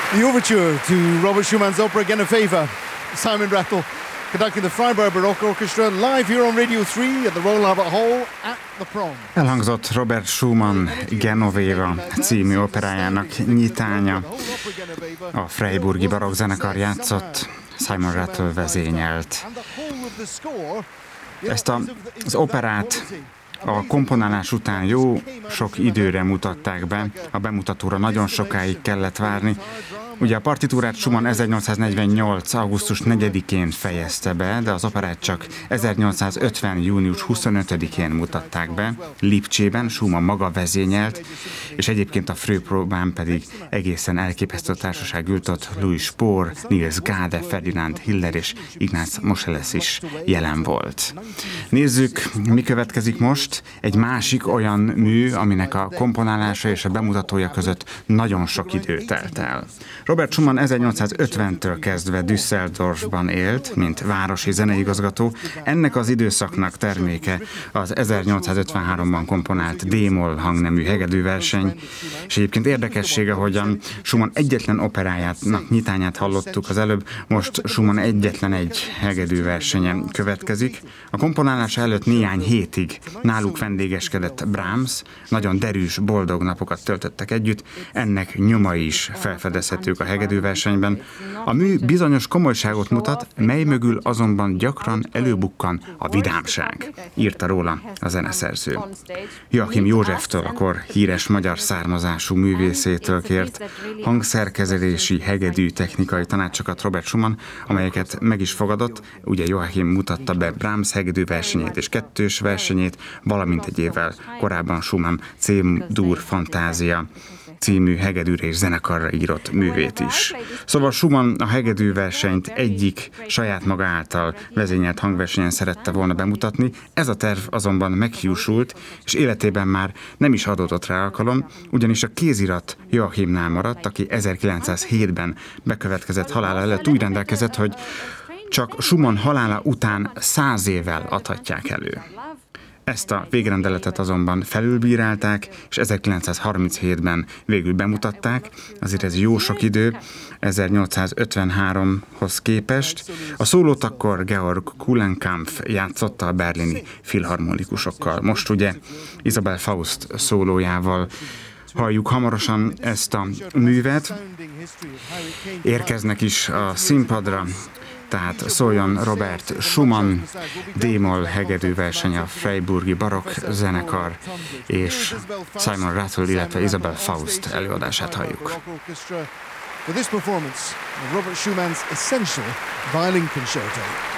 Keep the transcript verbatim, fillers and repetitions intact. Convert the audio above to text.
The overture to Robert Schumann's opera Genoveva. Simon Rattle conducting the Freiburg Baroque Orchestra live here on Radio three at the Royal Albert Hall at the Prom. Elhangzott Robert Schumann Genoveva című operájának nyitánya. A Freiburgi Barokk zenekar játszott, Simon Rattle vezényelt. Ezt a, az operát a komponálás után jó sok időre mutatták be, a bemutatóra nagyon sokáig kellett várni. Ugye a partitúrát Schumann ezernyolcszáznegyvennyolc. augusztus negyedikén fejezte be, de az operát csak ezernyolcszázötven. június huszonötödikén mutatták be, Lipcsében, Schumann maga vezényelt, és egyébként a főpróbán pedig egészen elképesztő társaság ült ott, Louis Spohr, Niels Gade, Ferdinand Hiller és Ignác Moscheles is jelen volt. Nézzük, mi következik most. Egy másik olyan mű, aminek a komponálása és a bemutatója között nagyon sok idő telt el. Robert Schumann ezernyolcszázötventől kezdve Düsseldorfban élt, mint városi zeneigazgató. Ennek az időszaknak terméke az ezernyolcszázötvenháromban komponált D-moll hangnemű hegedűverseny, és egyébként érdekessége, hogyan Schumann egyetlen operájának nyitányát hallottuk az előbb, most Schumann egyetlen egy hegedűversenye következik. A komponálása előtt néhány hétig náluk vendégeskedett Brahms, nagyon derűs, boldog napokat töltöttek együtt, ennek nyomai is felfedezhetők a hegedűversenyben. A mű bizonyos komolyságot mutat, mely mögül azonban gyakran előbukkan a vidámság, írta róla a zeneszerző. Joachim Józseftől, akkor híres magyar származású művészétől kért hangszerkezelési, hegedű technikai tanácsokat Robert Schumann, amelyeket meg is fogadott. Ugye Joachim mutatta be Brahms hegedűversenyét és kettős versenyét, valamint egy évvel korábban Schumann C-dur fantázia című hegedűre és zenekarra írott művét is. Szóval Schumann a hegedűversenyt egyik saját maga által vezényelt hangversenyen szerette volna bemutatni, ez a terv azonban meghiúsult, és életében már nem is adódott rá alkalom, ugyanis a kézirat Joachimnál maradt, aki ezerkilencszázhétben bekövetkezett halála előtt úgy rendelkezett, hogy csak Schumann halála után száz évvel adhatják elő. Ezt a végrendeletet azonban felülbírálták, és ezerkilencszázharminchétben végül bemutatták, azért ez jó sok idő, ezernyolcszázötvenháromhoz képest. A szólót akkor Georg Kulenkampff játszotta a berlini filharmonikusokkal. Most ugye Isabel Faust szólójával halljuk hamarosan ezt a művet. Érkeznek is a színpadra, tehát szóljon Robert Schumann D-moll hegedűverseny, a Freiburgi Barokk zenekar és Simon Rattle, illetve Isabel Faust előadását halljuk. For this performance of Robert Schumann's essential violin concerto.